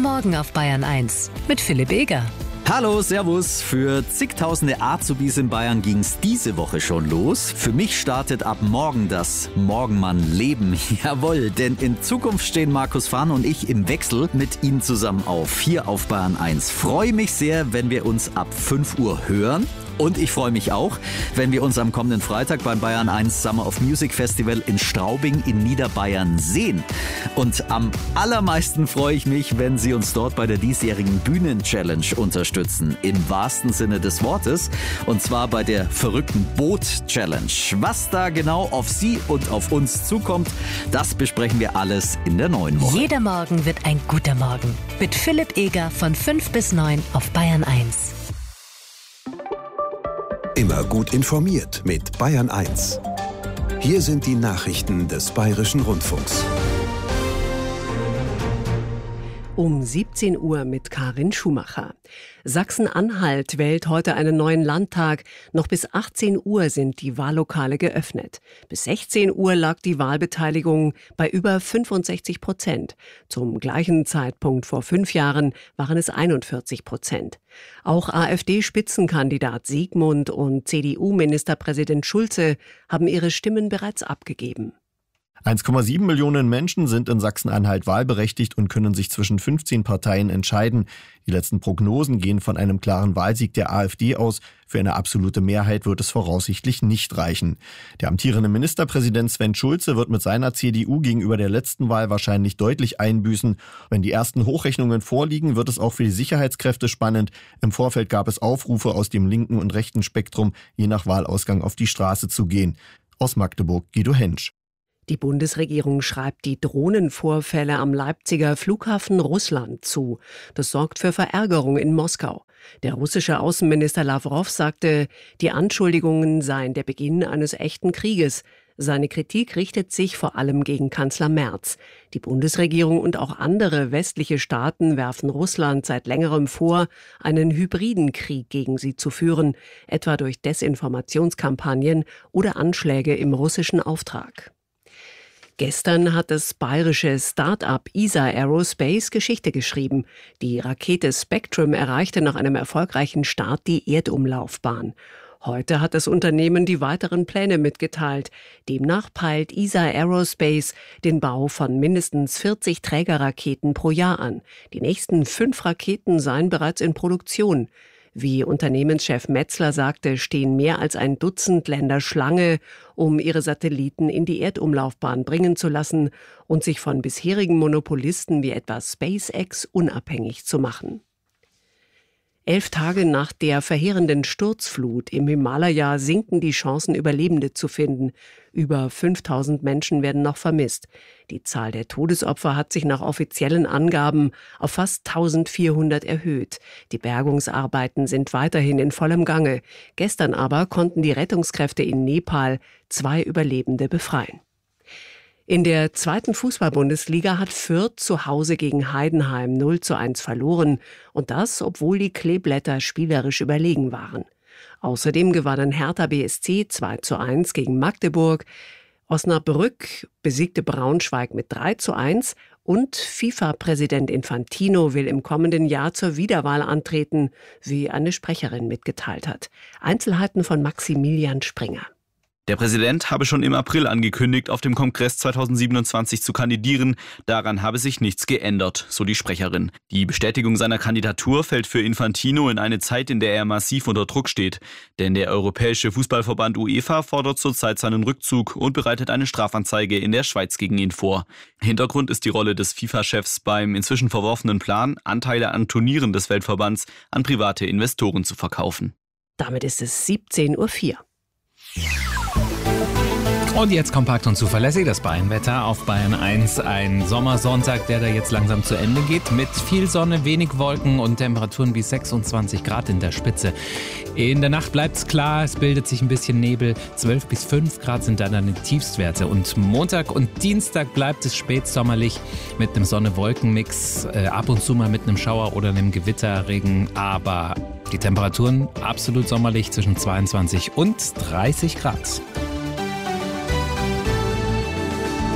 Morgen auf Bayern 1 mit Philipp Eger. Hallo, servus. Für zigtausende Azubis in Bayern ging's diese Woche schon los. Für mich startet ab morgen das Morgenmann-Leben. Jawohl, denn in Zukunft stehen Markus Fahn und ich im Wechsel mit Ihnen zusammen auf, hier auf Bayern 1. Freue mich sehr, wenn wir uns ab 5 Uhr hören. Und ich freue mich auch, wenn wir uns am kommenden Freitag beim Bayern 1 Summer of Music Festival in Straubing in Niederbayern sehen. Und am allermeisten freue ich mich, wenn Sie uns dort bei der diesjährigen Bühnen-Challenge unterstützen. Im wahrsten Sinne des Wortes. Und zwar bei der verrückten Boot-Challenge. Was da genau auf Sie und auf uns zukommt, das besprechen wir alles in der neuen Woche. Jeder Morgen wird ein guter Morgen. Mit Philipp Eger von 5 bis 9 auf Bayern 1. Immer gut informiert mit Bayern 1. Hier sind die Nachrichten des Bayerischen Rundfunks. Um 17 Uhr mit Karin Schumacher. Sachsen-Anhalt wählt heute einen neuen Landtag. Noch bis 18 Uhr sind die Wahllokale geöffnet. Bis 16 Uhr lag die Wahlbeteiligung bei über 65%. Zum gleichen Zeitpunkt vor 5 Jahren waren es 41%. Auch AfD-Spitzenkandidat Siegmund und CDU-Ministerpräsident Schulze haben ihre Stimmen bereits abgegeben. 1,7 Millionen Menschen sind in Sachsen-Anhalt wahlberechtigt und können sich zwischen 15 Parteien entscheiden. Die letzten Prognosen gehen von einem klaren Wahlsieg der AfD aus. Für eine absolute Mehrheit wird es voraussichtlich nicht reichen. Der amtierende Ministerpräsident Sven Schulze wird mit seiner CDU gegenüber der letzten Wahl wahrscheinlich deutlich einbüßen. Wenn die ersten Hochrechnungen vorliegen, wird es auch für die Sicherheitskräfte spannend. Im Vorfeld gab es Aufrufe aus dem linken und rechten Spektrum, je nach Wahlausgang auf die Straße zu gehen. Aus Magdeburg Guido Hensch. Die Bundesregierung schreibt die Drohnenvorfälle am Leipziger Flughafen Russland zu. Das sorgt für Verärgerung in Moskau. Der russische Außenminister Lawrow sagte, die Anschuldigungen seien der Beginn eines echten Krieges. Seine Kritik richtet sich vor allem gegen Kanzler Merz. Die Bundesregierung und auch andere westliche Staaten werfen Russland seit längerem vor, einen hybriden Krieg gegen sie zu führen, etwa durch Desinformationskampagnen oder Anschläge im russischen Auftrag. Gestern hat das bayerische Start-up ESA Aerospace Geschichte geschrieben. Die Rakete Spectrum erreichte nach einem erfolgreichen Start die Erdumlaufbahn. Heute hat das Unternehmen die weiteren Pläne mitgeteilt. Demnach peilt ESA Aerospace den Bau von mindestens 40 Trägerraketen pro Jahr an. Die nächsten 5 Raketen seien bereits in Produktion. Wie Unternehmenschef Metzler sagte, stehen mehr als ein Dutzend Länder Schlange, um ihre Satelliten in die Erdumlaufbahn bringen zu lassen und sich von bisherigen Monopolisten wie etwa SpaceX unabhängig zu machen. 11 Tage nach der verheerenden Sturzflut im Himalaya sinken die Chancen, Überlebende zu finden. Über 5000 Menschen werden noch vermisst. Die Zahl der Todesopfer hat sich nach offiziellen Angaben auf fast 1400 erhöht. Die Bergungsarbeiten sind weiterhin in vollem Gange. Gestern aber konnten die Rettungskräfte in Nepal 2 Überlebende befreien. In der 2. Fußball-Bundesliga hat Fürth zu Hause gegen Heidenheim 0:1 verloren. Und das, obwohl die Kleeblätter spielerisch überlegen waren. Außerdem gewannen Hertha BSC 2:1 gegen Magdeburg. Osnabrück besiegte Braunschweig mit 3:1. Und FIFA-Präsident Infantino will im kommenden Jahr zur Wiederwahl antreten, wie eine Sprecherin mitgeteilt hat. Einzelheiten von Maximilian Springer. Der Präsident habe schon im April angekündigt, auf dem Kongress 2027 zu kandidieren. Daran habe sich nichts geändert, so die Sprecherin. Die Bestätigung seiner Kandidatur fällt für Infantino in eine Zeit, in der er massiv unter Druck steht. Denn der Europäische Fußballverband UEFA fordert zurzeit seinen Rückzug und bereitet eine Strafanzeige in der Schweiz gegen ihn vor. Hintergrund ist die Rolle des FIFA-Chefs beim inzwischen verworfenen Plan, Anteile an Turnieren des Weltverbands an private Investoren zu verkaufen. Damit ist es 17:04 Uhr. Und jetzt kompakt und zuverlässig das Bayern-Wetter auf Bayern 1. Ein Sommersonntag, der da jetzt langsam zu Ende geht. Mit viel Sonne, wenig Wolken und Temperaturen bis 26 Grad in der Spitze. In der Nacht bleibt es klar, es bildet sich ein bisschen Nebel. 12 bis 5 Grad sind dann die Tiefstwerte. Und Montag und Dienstag bleibt es spätsommerlich mit einem Sonne-Wolken-Mix. Ab und zu mal mit einem Schauer oder einem Gewitterregen. Aber die Temperaturen absolut sommerlich zwischen 22 und 30 Grad.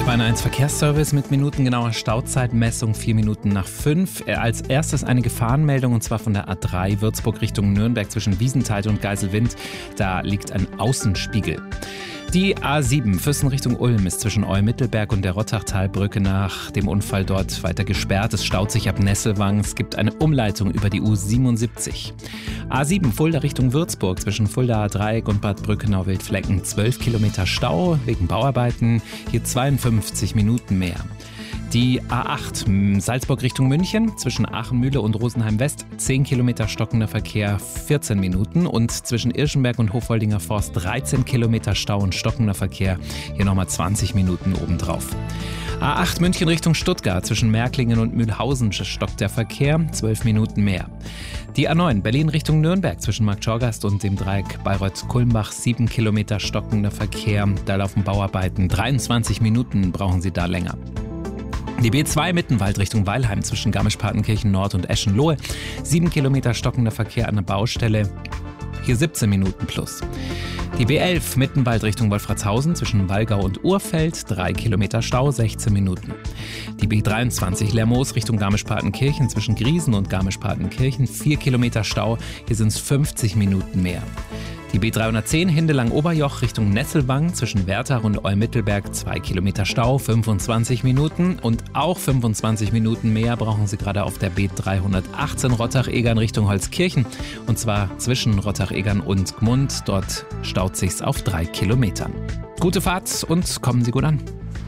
Bayern 1 Verkehrsservice mit minutengenauer Stauzeitmessung 4 Minuten nach 5. Als erstes eine Gefahrenmeldung und zwar von der A3 Würzburg Richtung Nürnberg zwischen Wiesenthal und Geiselwind. Da liegt ein Außenspiegel. Die A7 Füssen Richtung Ulm ist zwischen Eumittelberg und der Rottachtalbrücke nach dem Unfall dort weiter gesperrt. Es staut sich ab Nesselwang. Es gibt eine Umleitung über die U77. A7 Fulda Richtung Würzburg zwischen Fuldaer Dreieck und Bad Brückenau-Wildflecken 12 Kilometer Stau wegen Bauarbeiten. Hier 52 Minuten mehr. Die A8 Salzburg Richtung München zwischen Aachenmühle und Rosenheim West 10 Kilometer stockender Verkehr 14 Minuten und zwischen Irschenberg und Hofholdinger Forst 13 Kilometer Stau und stockender Verkehr, hier nochmal 20 Minuten obendrauf. A8 München Richtung Stuttgart zwischen Märklingen und Mühlhausen stockt der Verkehr 12 Minuten mehr. Die A9 Berlin Richtung Nürnberg zwischen Marktschorgast und dem Dreieck Bayreuth-Kulmbach 7 Kilometer stockender Verkehr, da laufen Bauarbeiten, 23 Minuten brauchen Sie da länger. Die B2 Mittenwald Richtung Weilheim zwischen Garmisch-Partenkirchen Nord und Eschenlohe. 7 Kilometer stockender Verkehr an der Baustelle. Hier 17 Minuten plus. Die B11 Mittenwald Richtung Wolfratshausen zwischen Wallgau und Urfeld. 3 Kilometer Stau, 16 Minuten. Die B23 Lermoos Richtung Garmisch-Partenkirchen zwischen Griesen und Garmisch-Partenkirchen. 4 Kilometer Stau, hier sind es 50 Minuten mehr. Die B310 Hindelang-Oberjoch Richtung Nesselwang zwischen Wertach und Eumittelberg 2 Kilometer Stau, 25 Minuten und auch 25 Minuten mehr brauchen Sie gerade auf der B318 Rottach-Egern Richtung Holzkirchen und zwar zwischen Rottach-Egern und Gmund. Dort staut sich's auf 3 Kilometern. Gute Fahrt und kommen Sie gut an.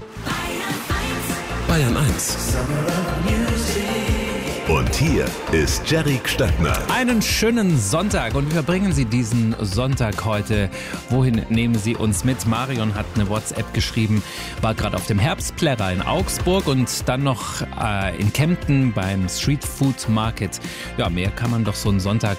Bayern 1. Und hier ist Jerry Stöckner. Einen schönen Sonntag und wie verbringen Sie diesen Sonntag heute? Wohin nehmen Sie uns mit? Marion hat eine WhatsApp geschrieben, war gerade auf dem Herbstplärrer in Augsburg und dann noch in Kempten beim Street Food Market. Ja, mehr kann man doch so einen Sonntag